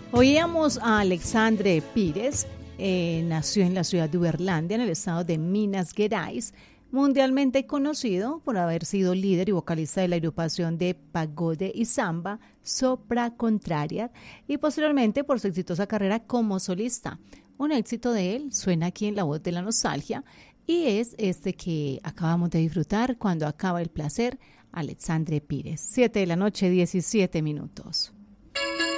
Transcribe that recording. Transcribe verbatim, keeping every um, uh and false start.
Oíamos a Alexandre Pires, eh, nació en la ciudad de Uberlândia, en el estado de Minas Gerais, mundialmente conocido por haber sido líder y vocalista de la agrupación de pagode y samba Sopra Contraria y posteriormente por su exitosa carrera como solista. Un éxito de él suena aquí en La Voz de la Nostalgia y es este que acabamos de disfrutar, Cuando acaba el placer, Alexandre Pires. Siete de la noche, diecisiete minutos.